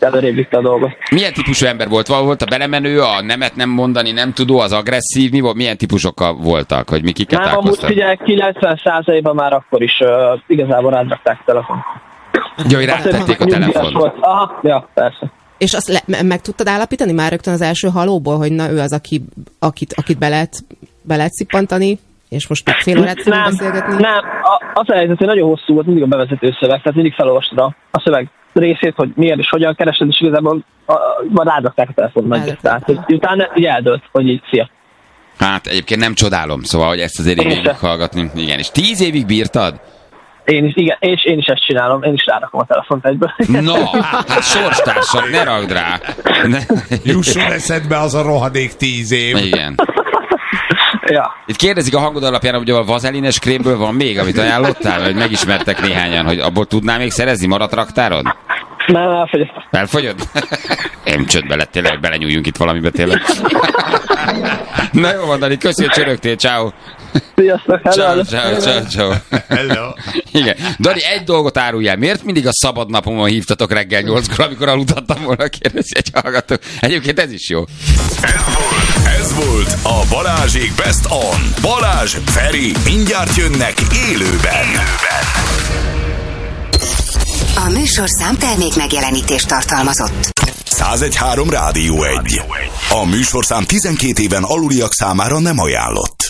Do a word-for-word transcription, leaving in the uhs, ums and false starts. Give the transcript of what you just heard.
előrébb vitte a dolgot. Milyen típusú ember volt? Volt a belemenő, a nemet nem mondani, nem tudó, az agresszív? Mi volt? Milyen típusokkal voltak? Hogy mi kiket Nem, amúgy figyelj, kilencven százalékban már akkor is uh, igazából rádrakták a telefon. Jó, hogy rátették a telefont. Aha, ja, persze. És azt le, meg tudtad állapítani már rögtön az első halóból, hogy na ő az, aki, akit, akit be lehet, be lehet szippantani, és most még fél órát fogunk beszélgetni? Nem, a, az a helyzet, hogy nagyon hosszú volt mindig a bevezető szöveg, tehát mindig felolvastad a, a szöveg részét, hogy miért és hogyan keresed, és igazából már rádrakták a telefont meg. Tehát hogy utána így eldőlt, hogy így szia. Hát egyébként nem csodálom, szóval, hogy ezt azért végig hallgatni. Igen, és tíz évig bírtad? Én is, igen, és én is ezt csinálom, én is rárakom a telefont egyből. No, hát sorstársak, ne ragd rá. Ne. Jusson eszedbe az a rohadék tíz év. Igen. Ja. Itt kérdezik a hangod alapján, hogy a vazelines krémből van még, amit ajánlottál, hogy megismertek néhányan, hogy abból tudnál még szerezni, maradt raktárod? Nem, elfogyott. Elfogyott? Én csődbe lett tényleg, belenyúljunk itt valamibe tényleg. Na jó van, Dani, köszi, hogy csörögtél, ciao. Sziasztok, hello. Ciao, ciao, ciao. Hello. Igen. Dani, egy dolgot árulj el. Miért mindig a szabad napomon hívtatok reggel nyolckor, amikor aludhattam volna, kérdezi egy hallgató. Egyébként ez is jó. Ez volt, ez volt a Balázsék Best On. Balázs, Feri, mindjárt jönnek élőben. élőben. A műsorszám termék megjelenítést tartalmazott. száz egy három Rádió egy. A műsorszám tizenkét éven aluliak számára nem ajánlott.